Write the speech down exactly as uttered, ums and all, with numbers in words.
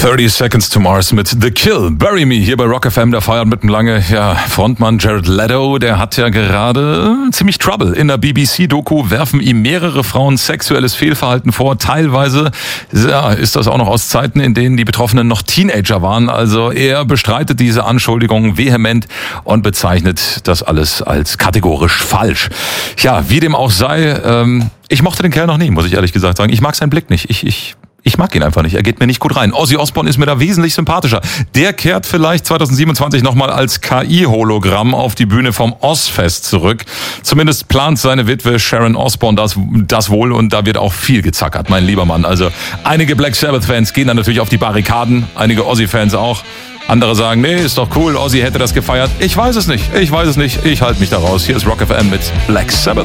thirty Seconds to Mars mit The Kill, Bury Me, hier bei Rock F M. Der feiert mit dem lange, ja, Frontmann Jared Leto, der hat ja gerade ziemlich Trouble. In der B B C-Doku werfen ihm mehrere Frauen sexuelles Fehlverhalten vor. Teilweise ja, ist das auch noch aus Zeiten, in denen die Betroffenen noch Teenager waren. Also er bestreitet diese Anschuldigungen vehement und bezeichnet das alles als kategorisch falsch. Ja, wie dem auch sei, ähm, ich mochte den Kerl noch nie, muss ich ehrlich gesagt sagen. Ich mag seinen Blick nicht. Ich, ich Ich mag ihn einfach nicht, er geht mir nicht gut rein. Ozzy Osbourne ist mir da wesentlich sympathischer. Der kehrt vielleicht zwanzig siebenundzwanzig nochmal als K I-Hologramm auf die Bühne vom Ozzfest zurück. Zumindest plant seine Witwe Sharon Osbourne das, das wohl und da wird auch viel gezackert, mein lieber Mann. Also einige Black Sabbath-Fans gehen dann natürlich auf die Barrikaden, einige Ozzy-Fans auch. Andere sagen, nee, ist doch cool, Ozzy hätte das gefeiert. Ich weiß es nicht, ich weiß es nicht, ich halte mich da raus. Hier ist Rock F M mit Black Sabbath.